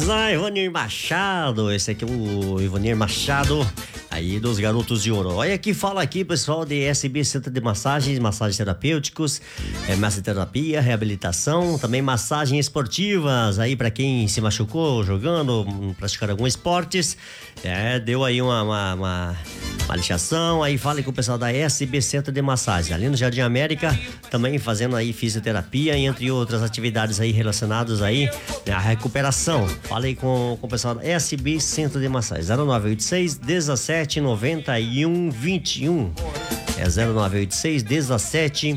Ivanir Machado, esse aqui é o Ivanir Machado, aí dos Garotos de Ouro. Olha aqui, fala aqui, pessoal, de SB Centro de Massagens, massagens terapêuticos, massoterapia, reabilitação, também massagens esportivas, aí pra quem se machucou jogando, praticando alguns esportes, deu aí uma lixação, aí fale com o pessoal da SB Centro de Massagens, ali no Jardim América, também fazendo aí fisioterapia, entre outras atividades aí relacionadas aí à recuperação. Falei com o pessoal da SB Centro de Massagens, 0986 17 91 21. 0986 17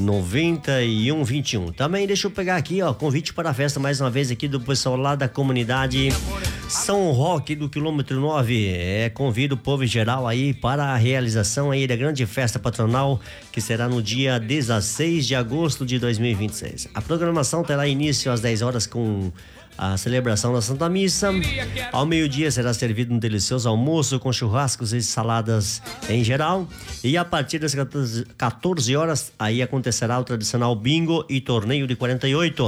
91 21. Também deixa eu pegar aqui, convite para a festa mais uma vez aqui do pessoal lá da comunidade São Roque do quilômetro 9. Convido o povo em geral aí para a realização aí da grande festa patronal que será no dia 16 de agosto de 2026. A programação terá início às 10 horas com a celebração da Santa Missa. Ao meio-dia será servido um delicioso almoço com churrascos e saladas em geral. E a partir das 14 horas aí acontecerá o tradicional bingo e torneio de 48.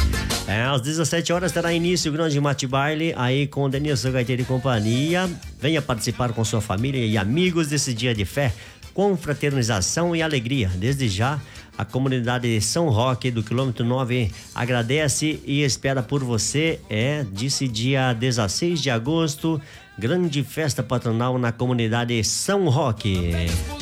Às 17 horas terá início o grande mate-baile aí com Denilson Gaiteiro e companhia. Venha participar com sua família e amigos desse dia de fé, com fraternização e alegria. Desde já, a comunidade de São Roque do quilômetro 9 agradece e espera por você. Disse dia 16 de agosto, grande festa patronal na comunidade São Roque.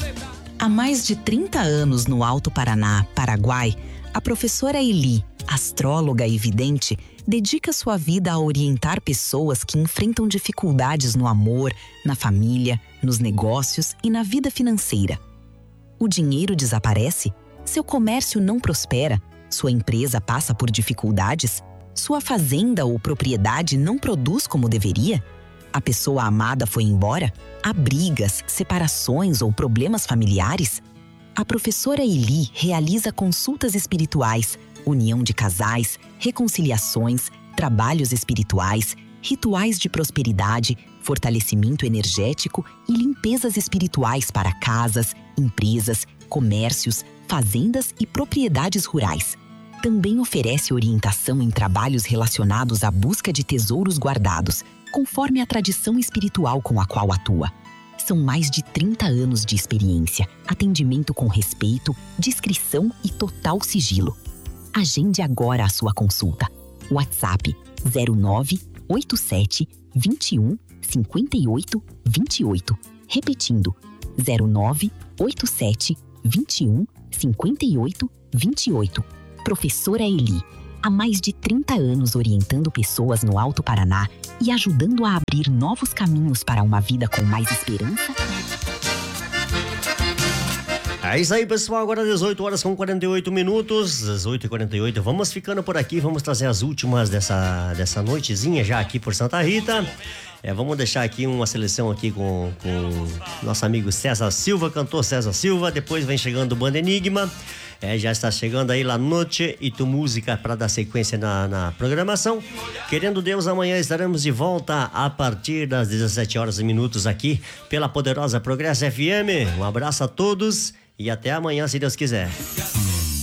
Há mais de 30 anos no Alto Paraná, Paraguai, a professora Eli, astróloga e vidente, dedica sua vida a orientar pessoas que enfrentam dificuldades no amor, na família, nos negócios e na vida financeira. O dinheiro desaparece? Seu comércio não prospera? Sua empresa passa por dificuldades? Sua fazenda ou propriedade não produz como deveria? A pessoa amada foi embora? Há brigas, separações ou problemas familiares? A professora Eli realiza consultas espirituais, união de casais, reconciliações, trabalhos espirituais, rituais de prosperidade, fortalecimento energético e limpezas espirituais para casas, empresas, comércios, fazendas e propriedades rurais. Também oferece orientação em trabalhos relacionados à busca de tesouros guardados, conforme a tradição espiritual com a qual atua. São mais de 30 anos de experiência, atendimento com respeito, discrição e total sigilo. Agende agora a sua consulta. WhatsApp 0987 21 58 28. Repetindo, 0987 21 58 28. Professora Eli, há mais de 30 anos orientando pessoas no Alto Paraná e ajudando a abrir novos caminhos para uma vida com mais esperança. É isso aí, pessoal, agora 18 horas com 48 minutos, 18h48, vamos ficando por aqui, vamos trazer as últimas dessa noitezinha já aqui por Santa Rita. Vamos deixar aqui uma seleção aqui com nosso amigo César Silva, cantor César Silva, depois vem chegando o Banda Enigma, já está chegando aí La Noche e Tu Música para dar sequência na programação. Querendo Deus, amanhã estaremos de volta a partir das 17 horas e minutos aqui pela poderosa Progresso FM. Um abraço a todos e até amanhã, se Deus quiser.